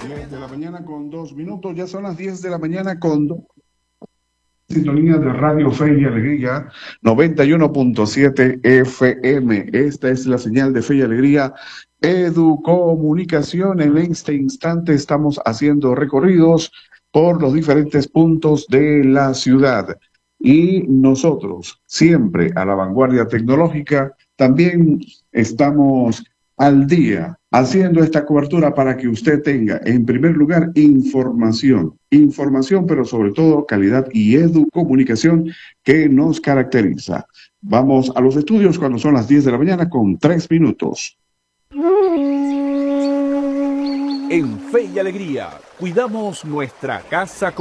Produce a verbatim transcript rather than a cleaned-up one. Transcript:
diez de la mañana con dos minutos, ya son las diez de la mañana con dos. Sintonía de Radio Fe y Alegría, noventa y uno punto siete F M. Esta es la señal de Fe y Alegría, Educomunicación. En este instante estamos haciendo recorridos por los diferentes puntos de la ciudad. Y nosotros, siempre a la vanguardia tecnológica, también estamos al día haciendo esta cobertura para que usted tenga, en primer lugar, información, información, pero sobre todo calidad y educomunicación que nos caracteriza. Vamos a los estudios cuando son las diez de la mañana con tres minutos. En Fe y Alegría, cuidamos nuestra casa.